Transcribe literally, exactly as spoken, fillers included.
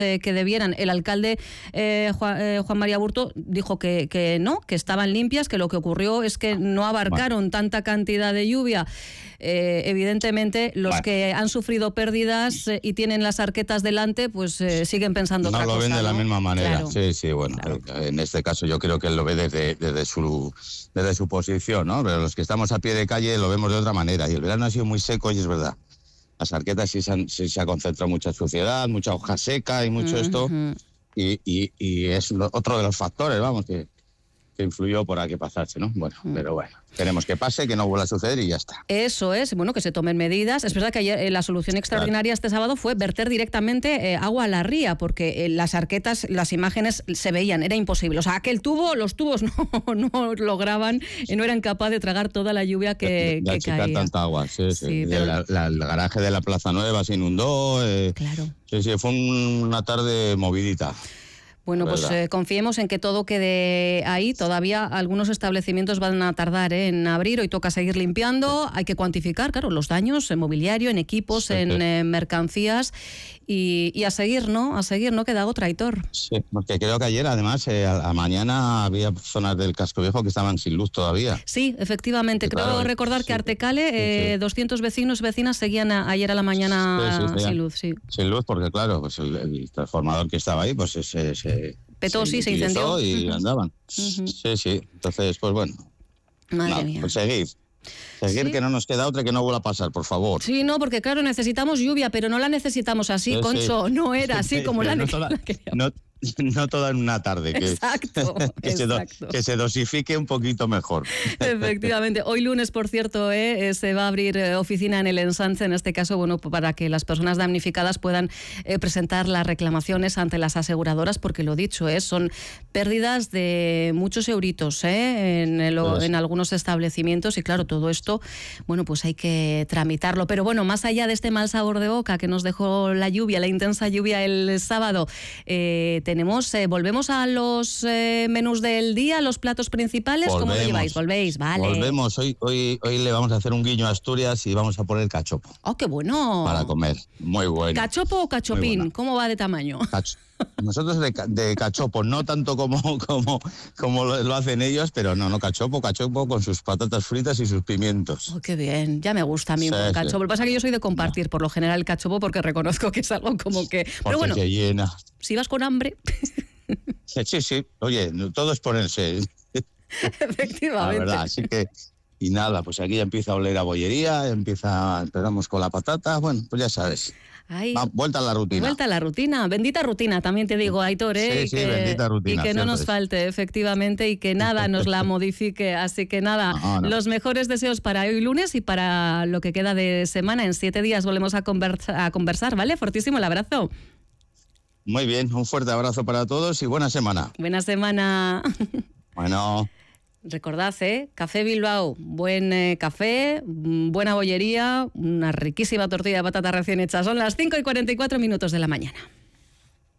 eh, que debieran. El alcalde eh, Juan, eh, Juan María Burto dijo que, que no, que estaban limpias, que lo que ocurrió es que no abarcaron bueno. tanta cantidad de lluvia. Eh, evidentemente, los bueno. que han sufrido pérdidas eh, y tienen las arquetas delante, pues eh, siguen pensando no otra lo cosa, ven de ¿no? la misma manera. Claro. Sí, sí, bueno, Claro. en este caso yo creo que él lo ve desde, desde, su, desde su posición, ¿no? Pero los que estamos a pie de calle lo vemos de otra manera. Y el verano ha sido muy seco y es verdad. Las arquetas sí se, han, sí se ha concentrado mucha suciedad, mucha hoja seca y mucho uh-huh. esto. Y, y, y es lo, otro de los factores, vamos, que, que influyó por aquí pasarse, ¿no? Bueno, uh-huh. pero bueno. Queremos que pase, que no vuelva a suceder y ya está. Eso es, bueno, que se tomen medidas. Es verdad que ayer eh, la solución extraordinaria claro. este sábado fue verter directamente eh, agua a la ría, porque eh, las arquetas, las imágenes se veían, era imposible. O sea, aquel tubo, los tubos no, no lograban, eh, no eran capaces de tragar toda la lluvia que, de, de que caía. tanta agua, sí, sí. sí pero... la, la, el garaje de la Plaza Nueva se inundó. Eh, claro. Sí, sí, fue un, una tarde movidita. Bueno, pues eh, confiemos en que todo quede ahí. Todavía algunos establecimientos van a tardar ¿eh? en abrir. Hoy toca seguir limpiando. Hay que cuantificar, claro, los daños en mobiliario, en equipos, sí, en sí. Eh, mercancías. Y, y a seguir, ¿no? A seguir, no queda otra, Aitor. Sí, porque creo que ayer, además, eh, a, a mañana había zonas del casco viejo que estaban sin luz todavía. Sí, efectivamente. Creo claro, recordar sí, que Artecale, eh, sí. doscientos vecinos, vecinas seguían a, ayer a la mañana sí, sí, sí, sin luz, sí. Sin luz, porque claro, pues el, el transformador que estaba ahí, pues se... se petó, se sí, se incendió. Y uh-huh. andaban. Uh-huh. Sí, sí. Entonces, pues bueno. Madre no, mía. Pues seguir. Seguir, sí. que no nos queda otra que no vuelva a pasar, por favor. Sí, no, porque claro, necesitamos lluvia, pero no la necesitamos así, sí, Concho. Sí. No era así como la, no, toda, la no, no toda en una tarde. Que, exacto, que, exacto. Se do, que se dosifique un poquito mejor. Efectivamente. Hoy lunes, por cierto, eh, se va a abrir eh, oficina en el Ensanche, en este caso, bueno, para que las personas damnificadas puedan eh, presentar las reclamaciones ante las aseguradoras, porque lo dicho, eh, son pérdidas de muchos euritos eh, en, el, pues. en algunos establecimientos y claro, todo esto, bueno, pues hay que tramitarlo. Pero bueno, más allá de este mal sabor de boca que nos dejó la lluvia, la intensa lluvia el sábado, eh, tenemos, eh, volvemos a los eh, menús del día, los platos principales. Volvemos, ¿cómo lo lleváis? ¿Volvéis? Vale. Volvemos. Hoy, hoy, hoy le vamos a hacer un guiño a Asturias y vamos a poner cachopo. ¡Oh, qué bueno! Para comer. Muy bueno. ¿Cachopo o cachopín? Bueno. ¿Cómo va de tamaño? Cacho. Nosotros de, de cachopo, no tanto como, como, como lo, lo hacen ellos, pero no, no, cachopo, cachopo con sus patatas fritas y sus pimientos. Oh, qué bien, ya me gusta a mí sí, un cachopo. Sí. Lo que pasa es que yo soy de compartir, no. por lo general, el cachopo, porque reconozco que es algo como que... Porque pero bueno, se llena. Si vas con hambre... Sí, sí, oye, todo es ponerse. Efectivamente. La verdad, así que... Y nada, pues aquí ya empieza a oler a bollería, empieza, empezamos con la patata, bueno, pues ya sabes. Ay, Va, vuelta a la rutina. Vuelta a la rutina, bendita rutina, también te digo, Aitor, ¿eh? Sí, sí, que, bendita rutina. Y que no siempre. nos falte, efectivamente, y que nada nos la modifique. Así que nada, no, no. los mejores deseos para hoy lunes y para lo que queda de semana. En siete días volvemos a, conversa, a conversar, ¿vale? Fortísimo el abrazo. Muy bien, un fuerte abrazo para todos y buena semana. Buena semana. Bueno. Recordad, ¿eh? Café Bilbao, buen eh, café, buena bollería, una riquísima tortilla de patata recién hecha. Son las cinco y cuarenta y cuatro minutos de la mañana.